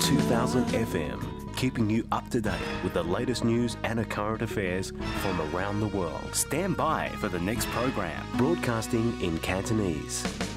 2000 FM, keeping you up to date with the latest news and current affairs from around the world. Stand by for the next program, broadcasting in Cantonese.